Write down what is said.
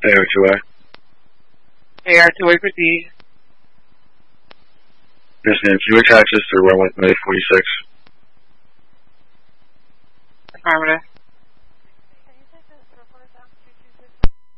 AR2A. AR2A for D. Yes, ma'am. Can you attach this to runway 46? Affirmative.